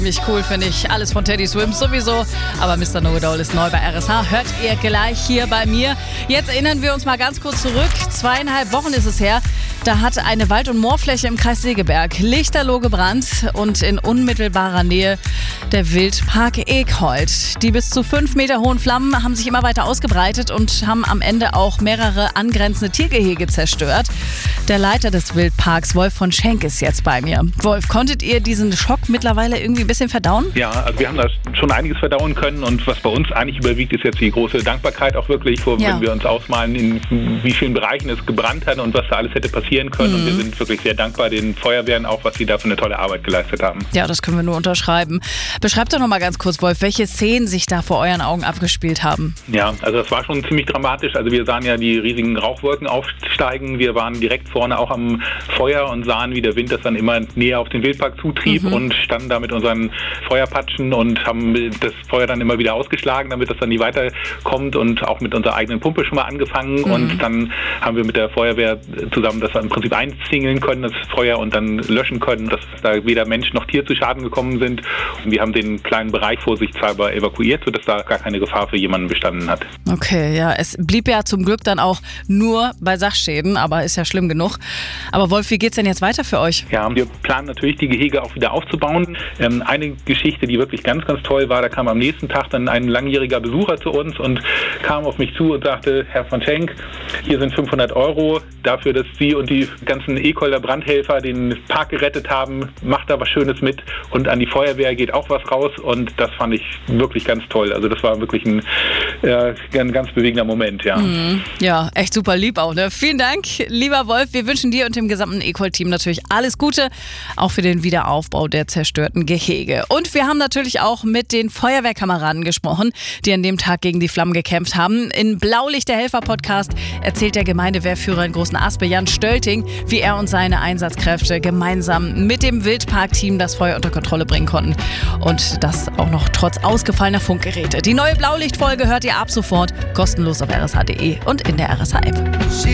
Ziemlich cool, finde ich. Alles von Teddy Swims sowieso. Aber Mr. Know-It-All ist neu bei RSH. Hört ihr gleich hier bei mir. Jetzt erinnern wir uns mal ganz kurz zurück. 2,5 Wochen ist es her. Da hat eine Wald- und Moorfläche im Kreis Segeberg lichterloh gebrannt und in unmittelbarer Nähe der Wildpark Ekhold. Die bis zu 5 Meter hohen Flammen haben sich immer weiter ausgebreitet und haben am Ende auch mehrere angrenzende Tiergehege zerstört. Der Leiter des Wildparks, Wolf von Schenk, ist jetzt bei mir. Wolf, konntet ihr diesen Schock mittlerweile irgendwie ein bisschen verdauen? Ja, also wir haben da schon einiges verdauen können und was bei uns eigentlich überwiegt, ist jetzt die große Dankbarkeit auch wirklich, wenn wir uns ausmalen, in wie vielen Bereichen es gebrannt hat und was da alles hätte passieren können. Und wir sind wirklich sehr dankbar den Feuerwehren auch, was sie da für eine tolle Arbeit geleistet haben. Ja, das können wir nur unterschreiben. Beschreibt doch noch mal ganz kurz, Wolf, welche Szenen sich da vor euren Augen abgespielt haben. Ja, also das war schon ziemlich dramatisch. Also wir sahen ja die riesigen Rauchwolken aufsteigen. Wir waren direkt vorne auch am Feuer und sahen, wie der Wind das dann immer näher auf den Wildpark zutrieb und standen da mit unseren Feuerpatschen und haben das Feuer dann immer wieder ausgeschlagen, damit das dann nicht weiterkommt und auch mit unserer eigenen Pumpe schon mal angefangen. Und dann haben wir mit der Feuerwehr zusammen das im Prinzip einzingeln können, das Feuer, und dann löschen können, dass da weder Mensch noch Tier zu Schaden gekommen sind. Und wir haben den kleinen Bereich vorsichtshalber evakuiert, sodass da gar keine Gefahr für jemanden bestanden hat. Okay, ja, es blieb ja zum Glück dann auch nur bei Sachschäden, aber ist ja schlimm genug. Aber Wolf, wie geht's denn jetzt weiter für euch? Ja, wir planen natürlich, die Gehege auch wieder aufzubauen. Eine Geschichte, die wirklich ganz, ganz toll war, da kam am nächsten Tag dann ein langjähriger Besucher zu uns und kam auf mich zu und sagte: Herr von Schenk, hier sind 500 € dafür, dass Sie und die ganzen Ekolder Brandhelfer den Park gerettet haben. Macht da was Schönes mit, und an die Feuerwehr geht auch was raus, und das fand ich wirklich ganz toll. Also das war wirklich ein ganz bewegender Moment, ja. Ja, echt super lieb auch, ne? Vielen Dank, lieber Wolf. Wir wünschen dir und dem gesamten Ecold-Team natürlich alles Gute, auch für den Wiederaufbau der zerstörten Gehege. Und wir haben natürlich auch mit den Feuerwehrkameraden gesprochen, die an dem Tag gegen die Flammen gekämpft haben. In Blaulicht, der Helfer-Podcast, erzählt der Gemeindewehrführer in Großen Aspe, Jan Stölting, wie er und seine Einsatzkräfte gemeinsam mit dem Wildpark-Team das Feuer unter Kontrolle bringen konnten. Und das auch noch trotz ausgefallener Funkgeräte. Die neue Blaulicht-Folge hört ihr ab sofort kostenlos auf rsh.de und in der RSH-App.